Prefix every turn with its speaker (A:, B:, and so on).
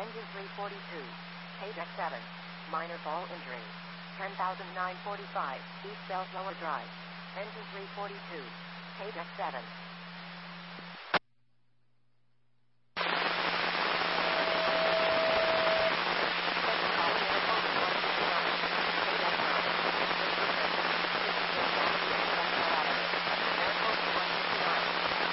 A: Engine 342. KDEC 7. Minor ball injury. 10,945. East Bellflower Drive. Engine 342. KDEC 7.